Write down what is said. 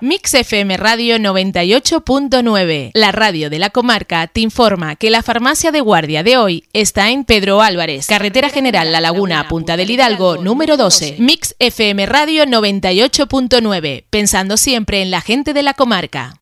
Mix FM Radio 98.9, la radio de la comarca, te informa que la farmacia de guardia de hoy está en Pedro Álvarez, Carretera General La Laguna, Punta del Hidalgo, número 12. Mix FM Radio 98.9, pensando siempre en la gente de la comarca.